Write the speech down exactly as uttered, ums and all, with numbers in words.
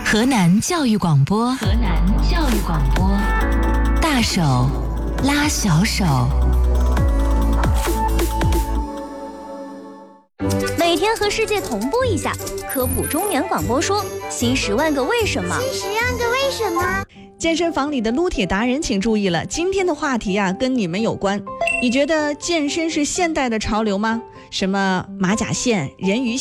河南教育广播，河南教育广播，大手拉小手。 每天和世界同步一下，科普中原广播说新十万个为什么。 新十万个为什么？ 健身房里的撸铁达人请注意了，今天的话题啊跟你们有关。你觉得健身是现代的潮流吗？什么马甲线、人鱼